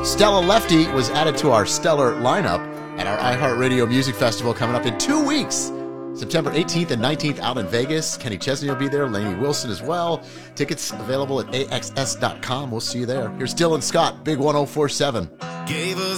Stella Lefty was added to our stellar lineup at our iHeartRadio Music Festival coming up in 2 weeks. September 18th and 19th out in Vegas. Kenny Chesney will be there. Lainey Wilson as well. Tickets available at AXS.com. We'll see you there. Here's Dylan Scott, Big 1047.